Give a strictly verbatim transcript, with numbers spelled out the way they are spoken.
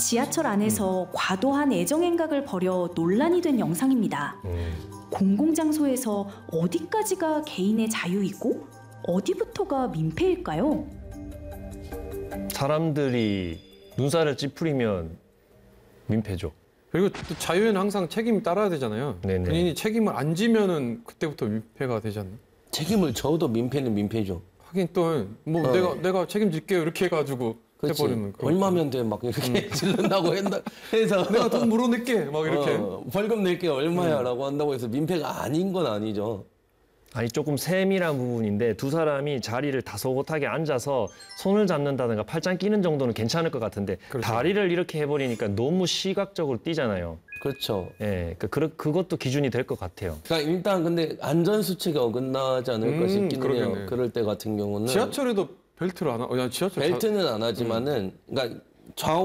지하철 안에서 과도한 애정행각을 벌여 논란이 된 영상입니다. 음. 공공장소에서 어디까지가 개인의 자유이고 어디부터가 민폐일까요? 사람들이 눈살을 찌푸리면 민폐죠. 그리고 또 자유에는 항상 책임이 따라야 되잖아요. 네네. 본인이 책임을 안 지면은 그때부터 민폐가 되지 않나? 책임을 져도 민폐는 민폐죠. 하긴 또 뭐 어. 내가 내가 책임질게요 이렇게 해가지고 그렇지. 해버리는 거. 얼마면 돼? 막 이렇게 질른다고 한다 해서 내가 돈 물어낼게 막 이렇게. 어, 벌금 낼게 얼마야라고 한다고 해서 민폐가 아닌 건 아니죠. 아니 조금 세밀한 부분인데 두 사람이 자리를 다소곳하게 앉아서 손을 잡는다든가 팔짱 끼는 정도는 괜찮을 것 같은데 그렇죠. 다리를 이렇게 해버리니까 너무 시각적으로 띄잖아요. 그렇죠. 예, 그 그 그것도 기준이 될 것 같아요. 그러니까 일단 근데 안전수칙에 어긋나지 않을까 음, 싶기는 해요. 그러겠네. 그럴 때 같은 경우는 지하철에도 벨트를 안 하. 야 지하철 벨트는 안 하지만은 그러니까 좌우